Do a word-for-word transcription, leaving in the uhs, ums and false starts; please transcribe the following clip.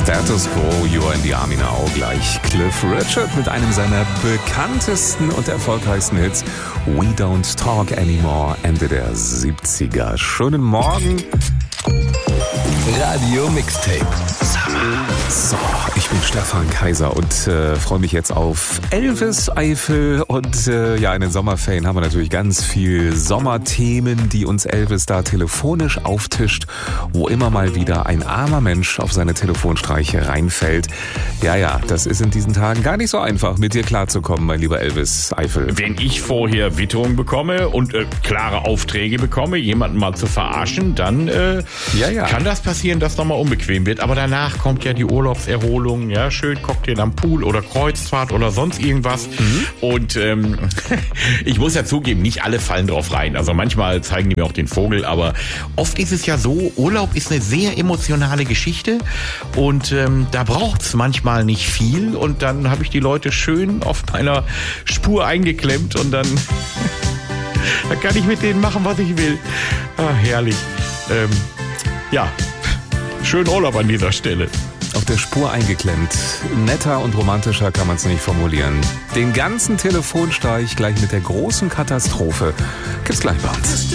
Status Quo, You Are in the Army Now, gleich Cliff Richard mit einem seiner bekanntesten und erfolgreichsten Hits, We Don't Talk Anymore, Ende der siebziger. Schönen Morgen. Radio Mixtape. So, ich bin Stefan Kaiser und äh, freue mich jetzt auf Elvis Eifel und äh, ja, in den Sommerferien haben wir natürlich ganz viel Sommerthemen, die uns Elvis da telefonisch auftischt, wo immer mal wieder ein armer Mensch auf seine Telefonstreiche reinfällt. Ja, ja, das ist in diesen Tagen gar nicht so einfach, mit dir klarzukommen, mein lieber Elvis Eifel. Wenn ich vorher Witterung bekomme und äh, klare Aufträge bekomme, jemanden mal zu verarschen, dann äh, ja, ja. kann das passieren, dass nochmal unbequem wird. Aber danach kommt ja die Urlaubserholung, ja, schön Cocktail am Pool oder Kreuzfahrt oder sonst irgendwas. Mhm. Und ähm, ich muss ja zugeben, nicht alle fallen drauf rein. Also manchmal zeigen die mir auch den Vogel, aber oft ist es ja so, Urlaub ist eine sehr emotionale Geschichte und ähm, da braucht es manchmal nicht viel und dann habe ich die Leute schön auf meiner Spur eingeklemmt und dann, dann kann ich mit denen machen, was ich will. Ah, herrlich. Ähm, ja, schönen Urlaub an dieser Stelle. Auf der Spur eingeklemmt. Netter und romantischer kann man es nicht formulieren. Den ganzen Telefonstreich gleich mit der großen Katastrophe gibt's gleich bei uns.